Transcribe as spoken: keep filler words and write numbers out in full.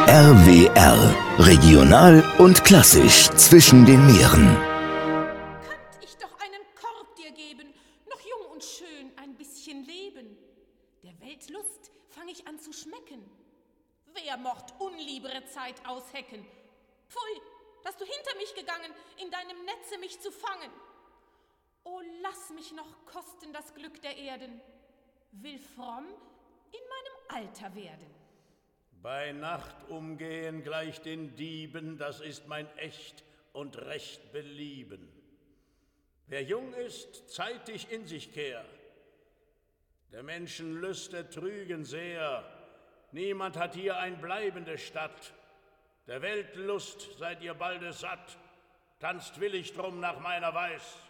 R W R. Regional und klassisch zwischen den Meeren. Könnt ich doch einen Korb dir geben, noch jung und schön ein bisschen leben. Der Welt Lust fang ich an zu schmecken. Wer mocht unliebere Zeit aushecken? Pfui, dass du hinter mich gegangen, in deinem Netze mich zu fangen. O, lass mich noch kosten das Glück der Erden, will fromm in meinem Alter werden. Bei Nacht umgehen gleich den Dieben, das ist mein Echt und Recht Belieben. Wer jung ist, zeitig in sich kehr. Der Menschen Lüste trügen sehr, niemand hat hier ein bleibende Stadt. Der Welt Lust seid ihr balde satt, tanzt willig drum nach meiner Weis.